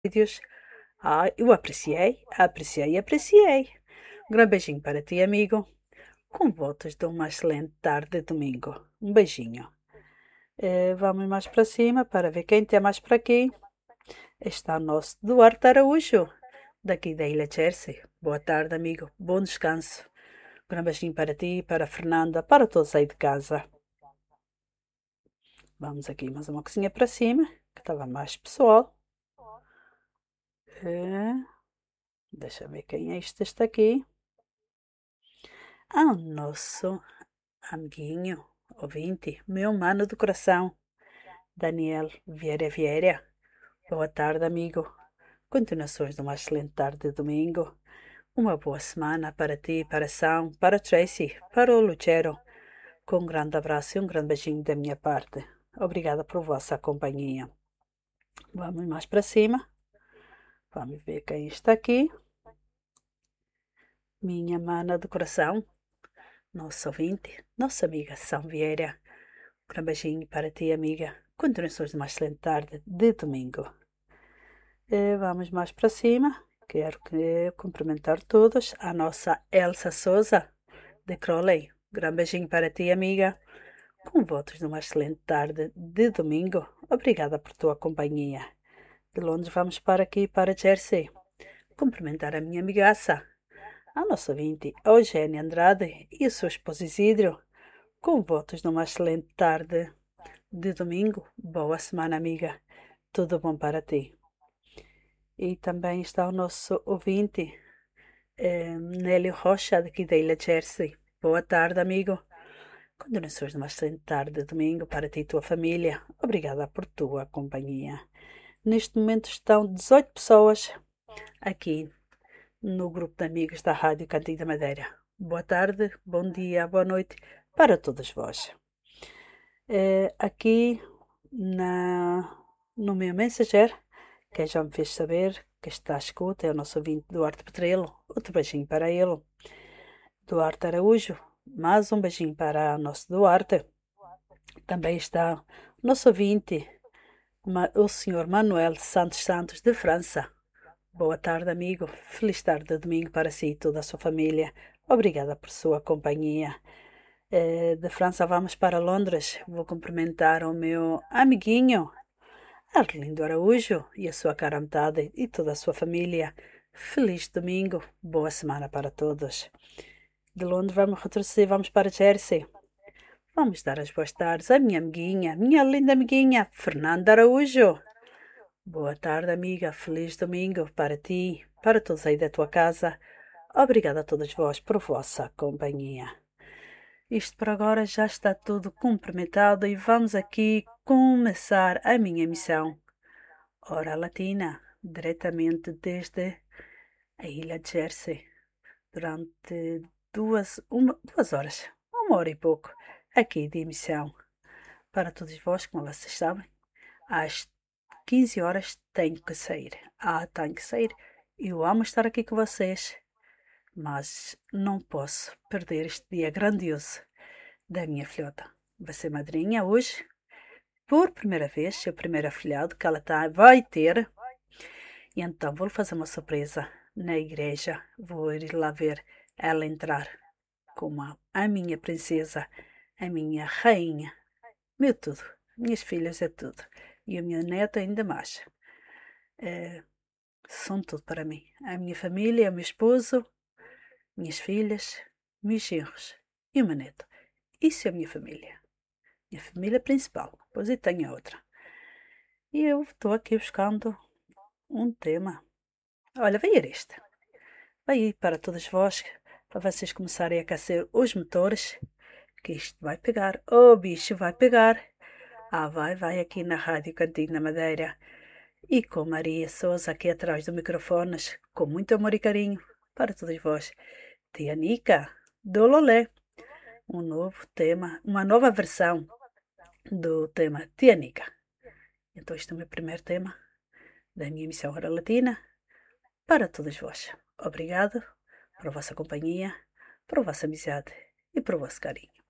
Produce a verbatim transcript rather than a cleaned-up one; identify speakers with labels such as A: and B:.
A: vídeos. Ah, eu apreciei, apreciei, apreciei. Um grande beijinho para ti, amigo. Com votos de uma excelente tarde de domingo. Um beijinho. Eh, vamos mais para cima para ver quem tem mais para aqui. Está o nosso Duarte Araújo, daqui da Ilha Jersey. Boa tarde, amigo. Bom descanso. Um grande beijinho para ti, para a Fernanda, para todos aí de casa. Vamos aqui mais uma coisinha para cima, que estava mais pessoal. É, deixa eu ver quem é este, este aqui. Ah, o nosso amiguinho, ouvinte, meu mano do coração, Daniel Vieira Vieira. Boa tarde, amigo. Continuações de uma excelente tarde de domingo. Uma boa semana para ti, para São, para Tracy, para o Lucero. Com um grande abraço e um grande beijinho da minha parte. Obrigada por vossa companhia. Vamos mais para cima. Vamos ver quem está aqui. Minha mana do coração, nossa ouvinte, nossa amiga São Vieira. Um grande beijinho para ti, amiga. Continuações de uma excelente tarde de domingo. E vamos mais para cima. Quero que cumprimentar todos. A nossa Elsa Souza, de Crowley. Um grande beijinho para ti, amiga. Com votos de uma excelente tarde de domingo. Obrigada por tua companhia. De Londres vamos para aqui, para Jersey. Cumprimentar a minha amigaça, a nossa ouvinte Eugênia Andrade e o seu esposo Isidro, com votos de uma excelente tarde de domingo. Boa semana, amiga. Tudo bom para ti. E também está o nosso ouvinte, eh, Nélio Rocha, daqui da Ilha Jersey. Boa tarde, amigo. Continuações de uma excelente tarde de domingo para ti e tua família. Obrigada por tua companhia. Neste momento estão dezoito pessoas aqui no grupo de amigos da Rádio Cantinho da Madeira. Boa tarde, bom dia, boa noite para todos vós. Eh, aqui na, no meu Messenger, quem já me fez saber que está à escuta é o nosso ouvinte Duarte Petrelo. Outro beijinho para ele. Duarte Araújo, mais um beijinho para o nosso Duarte. Também está o nosso ouvinte, o senhor Manuel Santos Santos, de França. Boa tarde, amigo. Feliz tarde de domingo para si e toda a sua família. Obrigada por sua companhia. Eh, de França vamos para Londres. Vou cumprimentar o meu amiguinho Arlindo Araújo e a sua cara metade e toda a sua família. Feliz domingo. Boa semana para todos. De Londres vamos retroceder, vamos para Jersey. Vamos dar as boas tardes à minha amiguinha, minha linda amiguinha, Fernanda Araújo. Boa tarde, amiga. Feliz domingo para ti, para todos aí da tua casa. Obrigada a todos vós por vossa companhia. Isto por agora já está tudo cumprimentado e vamos aqui começar a minha missão. Hora Latina, diretamente desde a Ilha de Jersey, durante duas, uma, duas horas, uma hora e pouco, aqui de emissão. Para todos vós, como vocês sabem, às quinze horas tenho que sair. Ah, tenho que sair. Eu amo estar aqui com vocês, mas não posso perder este dia grandioso da minha filhota. Vai ser madrinha hoje, por primeira vez, seu primeiro afilhado que ela tá, vai ter. E então vou fazer uma surpresa na igreja. Vou ir lá ver ela entrar como a, a minha princesa, a minha rainha, meu tudo. Minhas filhas é tudo. E a minha neta ainda mais. É, são tudo para mim. A minha família, o meu esposo, minhas filhas, meus genros e o meu neto. Isso é a minha família. Minha família principal. Depois eu tenho a outra. E eu estou aqui buscando um tema. Olha, vai ir este. Vai ir para todos vós, para vocês começarem a aquecer os motores, que isto vai pegar. Oh, bicho, vai pegar. Ah, vai, vai aqui na Rádio Cantinho da Madeira. E com Maria Souza aqui atrás do microfones, com muito amor e carinho para todos vós. Tia Nica, do Lolé. Um novo tema, uma nova versão do tema Tia Nica. Então este é o meu primeiro tema da minha emissão Hora Latina para todos vós. Obrigado por vossa companhia, por vossa amizade e por vosso carinho.